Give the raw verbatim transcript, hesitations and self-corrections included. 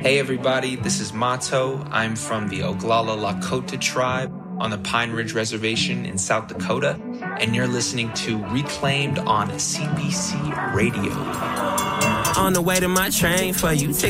Hey everybody, this is Mato. I'm from the Oglala Lakota tribe on the Pine Ridge Reservation in South Dakota, and you're listening to Reclaimed on C B C Radio. On the way to my train for you,